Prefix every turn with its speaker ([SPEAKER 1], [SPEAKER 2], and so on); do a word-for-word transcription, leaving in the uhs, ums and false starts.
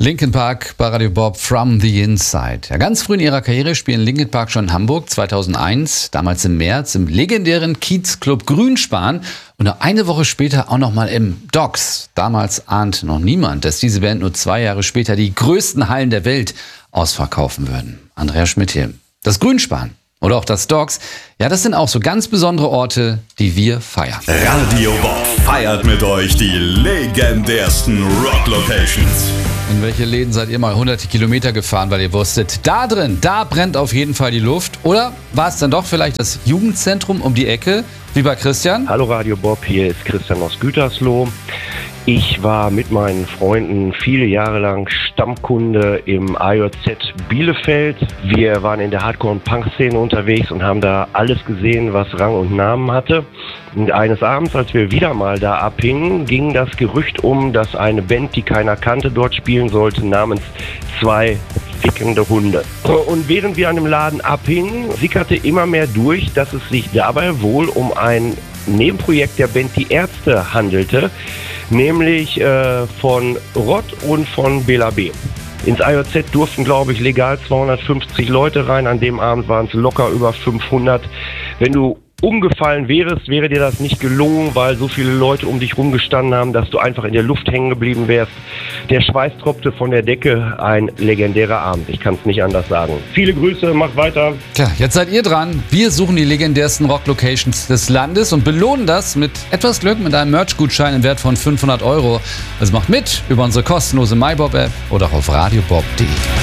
[SPEAKER 1] Linkin Park bei Radio Bob From the Inside. Ja, ganz früh in ihrer Karriere spielen Linkin Park schon in Hamburg zweitausendeins, damals im März, im legendären Kiezclub Grünspan und nur eine Woche später auch noch mal im Docks. Damals ahnt noch niemand, dass diese Band nur zwei Jahre später die größten Hallen der Welt ausverkaufen würden. Andreas Schmidt hier. Das Grünspan oder auch das Docks, ja, das sind auch so ganz besondere Orte, die wir feiern.
[SPEAKER 2] Radio Bob feiert mit euch die legendärsten Rock-Locations.
[SPEAKER 1] In welche Läden seid ihr mal hunderte Kilometer gefahren, weil ihr wusstet, da drin, da brennt auf jeden Fall die Luft? Oder war es dann doch vielleicht das Jugendzentrum um die Ecke, wie bei Christian?
[SPEAKER 3] Hallo Radio Bob, hier ist Christian aus Gütersloh. Ich war mit meinen Freunden viele Jahre lang Stammkunde im A J Z Bielefeld. Wir waren in der Hardcore- und Punk-Szene unterwegs und haben da alles gesehen, was Rang und Namen hatte. Und eines Abends, als wir wieder mal da abhingen, ging das Gerücht um, dass eine Band, die keiner kannte, dort spielen sollte, namens Zwei fickende Hunde. Und während wir an dem Laden abhingen, sickerte immer mehr durch, dass es sich dabei wohl um ein Nebenprojekt der Band Die Ärzte handelte, nämlich äh, von Rott und von Bela B. Ins A J Z durften, glaube ich, legal zweihundertfünfzig Leute rein. An dem Abend waren es locker über fünfhundert. Wenn du umgefallen wärst, wäre dir das nicht gelungen, weil so viele Leute um dich rumgestanden haben, dass du einfach in der Luft hängen geblieben wärst. Der Schweiß tropfte von der Decke. Ein legendärer Abend. Ich kann es nicht anders sagen. Viele Grüße, macht weiter.
[SPEAKER 1] Tja, jetzt seid ihr dran. Wir suchen die legendärsten Rock-Locations des Landes und belohnen das mit etwas Glück mit einem Merch-Gutschein im Wert von fünfhundert Euro. Also macht mit über unsere kostenlose MyBob-App oder auch auf radiobob punkt de.